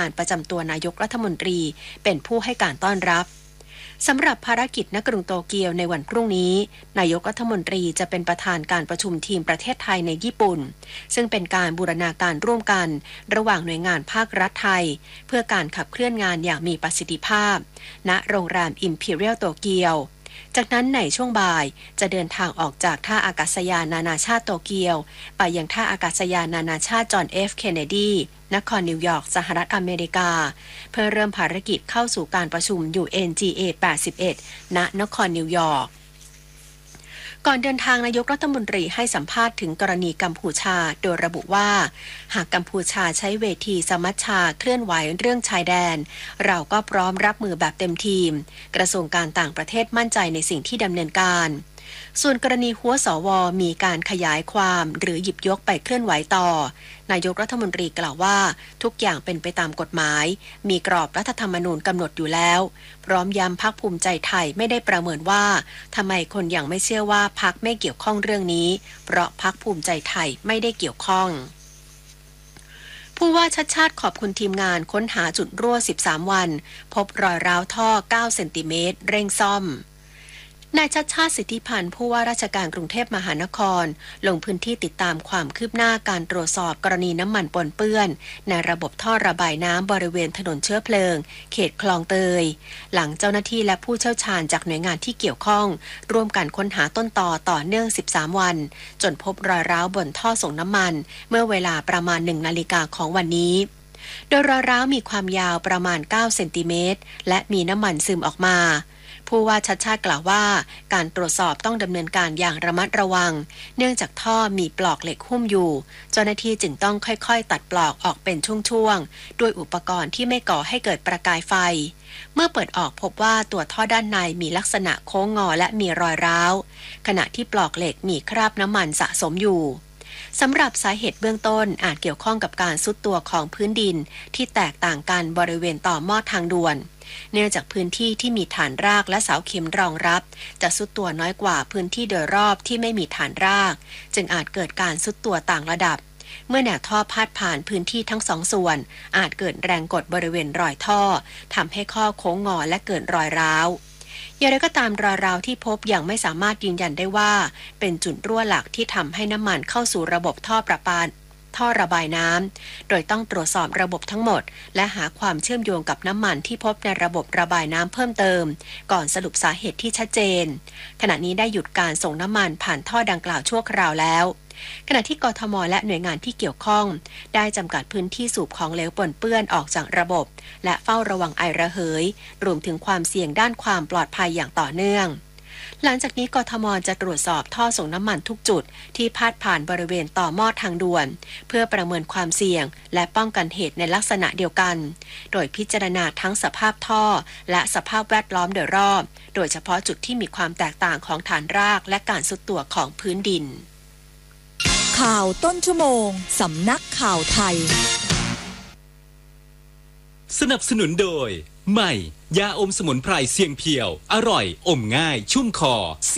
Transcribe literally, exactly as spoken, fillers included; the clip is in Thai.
านประจำตัวนายกรัฐมนตรีเป็นผู้ให้การต้อนรับสำหรับภารกิจณกรุงโตเกียวในวันพรุ่งนี้นายกรัฐมนตรีจะเป็นประธานการประชุมทีมประเทศไทยในญี่ปุ่นซึ่งเป็นการบูรณาการร่วมกันระหว่างหน่วยงานภาครัฐไทยเพื่อการขับเคลื่อนงานอย่างมีประสิทธิภาพณโรงแรม Imperial โตเกียวจากนั้นในช่วงบ่ายจะเดินทางออกจากท่าอากาศยานนานาชาติโตเกียวไปยังท่าอากาศยานนานาชาติจอห์นเอฟเคนเนดีนครนิวยอร์กสหรัฐอเมริกาเพื่อเริ่มภารกิจเข้าสู่การประชุม ยู เอ็น จี เอ แปดสิบเอ็ด ณ นครนิวยอร์กก่อนเดินทางนายกรัฐมนตรีให้สัมภาษณ์ถึงกรณีกัมพูชาโดยระบุว่าหากกัมพูชาใช้เวทีสมัชชาเคลื่อนไหวเรื่องชายแดนเราก็พร้อมรับมือแบบเต็มทีมกระทรวงการต่างประเทศมั่นใจในสิ่งที่ดำเนินการส่วนกรณีหัวสวมีการขยายความหรือหยิบยกไปเคลื่อนไหวต่อนายกรัฐมนตรีกล่าวว่าทุกอย่างเป็นไปตามกฎหมายมีกรอบรัฐธรรมนูญกำหนดอยู่แล้วพร้อมย้ำพรรคภูมิใจไทยไม่ได้ประเมินว่าทำไมคนยังไม่เชื่อว่าพรรคไม่เกี่ยวข้องเรื่องนี้เพราะพรรคภูมิใจไทยไม่ได้เกี่ยวข้องผู้ว่าชัดชาติขอบคุณทีมงานค้นหาจุดรั่วสิบสามวันพบรอยร้าวท่อเก้าเซนติเมตรเร่งซ่อมนายชัดชาติสิทธิพันธ์ผู้ว่าราชการกรุงเทพมหานครลงพื้นที่ติดตามความคืบหน้าการตรวจสอบกรณีน้ำมันปนเปื้อนในระบบท่อระบายน้ำบริเวณถนนเชื้อเพลิงเขตคลองเตยหลังเจ้าหน้าที่และผู้เชี่ยวชาญจากหน่วยงานที่เกี่ยวข้องร่วมกันค้นหาต้นต่อต่อเนื่องสิบสามวันจนพบรอยร้าวบนท่อส่งน้ำมันเมื่อเวลาประมาณหนึ่งนาฬิกาของวันนี้โดยรอยร้าวมีความยาวประมาณเก้าเซนติเมตรและมีน้ำมันซึมออกมาผู้ว่าชัดชาติกล่าวว่าการตรวจสอบต้องดำเนินการอย่างระมัดระวังเนื่องจากท่อมีปลอกเหล็กหุ้มอยู่เจ้าหน้าที่จึงต้องค่อยๆตัดปลอกออกเป็นช่วงๆด้วยอุปกรณ์ที่ไม่ก่อให้เกิดประกายไฟเมื่อเปิดออกพบว่าตัวท่อด้านในมีลักษณะโค้งงอและมีรอยร้าวขณะที่ปลอกเหล็กมีคราบน้ำมันสะสมอยู่สำหรับสาเหตุเบื้องต้นอาจเกี่ยวข้องกับการทรุดตัวของพื้นดินที่แตกต่างกันบริเวณต่อหม้อทางด่วนเนื่องจากพื้นที่ที่มีฐานรากและเสาเข็มรองรับจะทรุดตัวน้อยกว่าพื้นที่โดยรอบที่ไม่มีฐานรากจึงอาจเกิดการทรุดตัวต่างระดับเมื่อแนวท่อพาดผ่านพื้นที่ทั้งสองส่วนอาจเกิดแรงกดบริเวณรอยท่อทำให้ข้อโค้งงอและเกิดรอยร้าวอย่างไรก็ตามรอยร้าวที่พบยังไม่สามารถยืนยันได้ว่าเป็นจุดรั่วหลักที่ทำให้น้ำมันเข้าสู่ระบบท่อประปาท่อระบายน้ำโดยต้องตรวจสอบระบบทั้งหมดและหาความเชื่อมโยงกับน้ำมันที่พบในระบบระบายน้ำเพิ่มเติมก่อนสรุปสาเหตุที่ชัดเจนขณะนี้ได้หยุดการส่งน้ำมันผ่านท่อดังกล่าวชั่วคราวแล้วขณะที่กทมและหน่วยงานที่เกี่ยวข้องได้จำกัดพื้นที่สูบของเหลวปนเปื้อนออกจากระบบและเฝ้าระวังไอระเหยรวมถึงความเสี่ยงด้านความปลอดภัยอย่างต่อเนื่องหลังจากนี้กทมจะตรวจสอบท่อส่งน้ำมันทุกจุดที่พาดผ่านบริเวณต่อหม้อทางด่วนเพื่อประเมินความเสี่ยงและป้องกันเหตุในลักษณะเดียวกันโดยพิจารณาทั้งสภาพท่อและสภาพแวดล้อมโดยรอบโดยเฉพาะจุดที่มีความแตกต่างของฐานรากและการทรุดตัวของพื้นดินข่าวต้นชั่วโมงสำนักข่าวไทยสนับสนุนโดยใหม่ยาอมสมุนไพรเสียงเพียวอร่อยอมง่ายชุ่มคอ